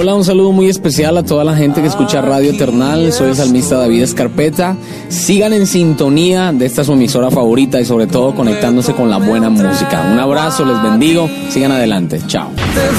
Hola, un saludo muy especial a toda la gente que escucha Radio Eternal. Soy el salmista David Escarpeta. Sigan en sintonía de esta su emisora favorita y sobre todo conectándose con la buena música. Un abrazo, les bendigo. Sigan adelante. Chao.